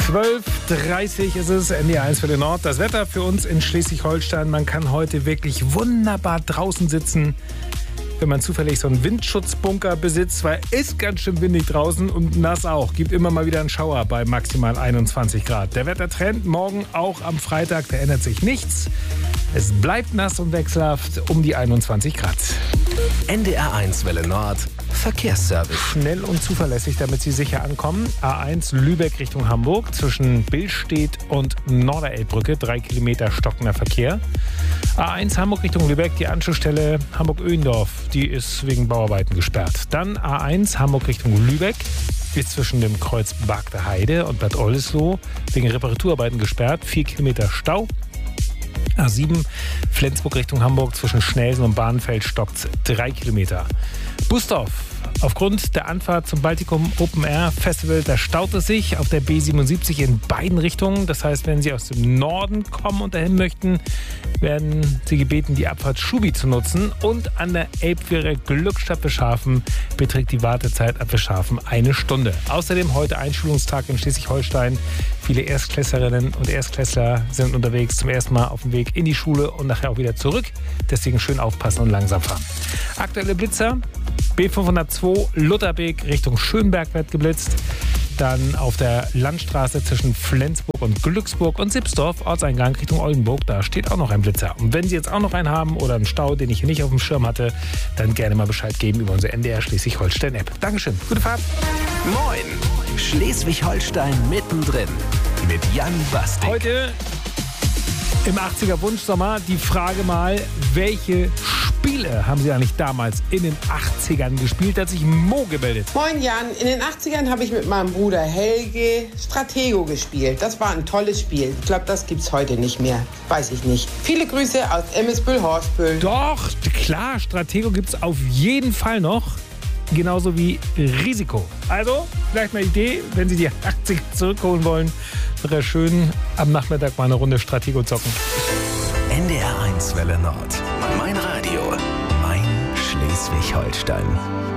12:30 ist es, NDR1 für den Nord. Das Wetter für uns in Schleswig-Holstein. Man kann heute wirklich wunderbar draußen sitzen, wenn man zufällig so einen Windschutzbunker besitzt, weil es ist ganz schön windig draußen und nass auch. Gibt immer mal wieder einen Schauer bei maximal 21 Grad. Der Wettertrend morgen auch am Freitag, da ändert sich nichts. Es bleibt nass und wechselhaft um die 21 Grad. NDR1 Welle Nord, Verkehrsservice. Schnell und zuverlässig, damit Sie sicher ankommen. A1 Lübeck Richtung Hamburg zwischen Billstedt und Norderelbbrücke, 3 Kilometer stockender Verkehr. A1 Hamburg Richtung Lübeck, die Anschlussstelle Hamburg-Öhendorf, die ist wegen Bauarbeiten gesperrt. Dann A1 Hamburg Richtung Lübeck, ist zwischen dem Kreuz Bagder Heide und Bad Oldesloe wegen Reparaturarbeiten gesperrt, 4 Kilometer Stau. A7 Flensburg Richtung Hamburg zwischen Schnelsen und Bahnfeld stockt 3 Kilometer. Busdorf. Aufgrund der Anfahrt zum Baltikum Open Air Festival, da staut es sich auf der B77 in beiden Richtungen. Das heißt, wenn Sie aus dem Norden kommen und dahin möchten, werden Sie gebeten, die Abfahrt Schubi zu nutzen. Und an der Elbquere Glückstadt Beschhafen beträgt die Wartezeit ab Beschhafen 1 Stunde. Außerdem heute Einschulungstag in Schleswig-Holstein. Viele Erstklässlerinnen und Erstklässler sind unterwegs zum ersten Mal auf dem Weg in die Schule und nachher auch wieder zurück. Deswegen schön aufpassen und langsam fahren. Aktuelle Blitzer. B502 Lutherbeek Richtung Schönberg wird geblitzt. Dann auf der Landstraße zwischen Flensburg und Glücksburg und Sipsdorf, Ortseingang Richtung Oldenburg, da steht auch noch ein Blitzer. Und wenn Sie jetzt auch noch einen haben oder einen Stau, den ich hier nicht auf dem Schirm hatte, dann gerne mal Bescheid geben über unsere NDR Schleswig-Holstein-App. Dankeschön, gute Fahrt. Moin, Schleswig-Holstein mittendrin mit Jan Bastik. Heute im 80er Wunschsommer die Frage mal, welche Spiele haben Sie eigentlich damals in den 80ern gespielt? Da hat sich Mo gemeldet. Moin Jan, in den 80ern habe ich mit meinem Bruder Helge Stratego gespielt. Das war ein tolles Spiel. Ich glaube, das gibt's heute nicht mehr. Weiß ich nicht. Viele Grüße aus Emmesbüll-Horstbüll. Doch, klar, Stratego gibt's auf jeden Fall noch. Genauso wie Risiko. Also, vielleicht eine Idee, wenn Sie die 80er zurückholen wollen. Wäre schön, am Nachmittag mal eine Runde Stratego zocken. NDR1 Welle Nord. Mein Radio. Mein Schleswig-Holstein.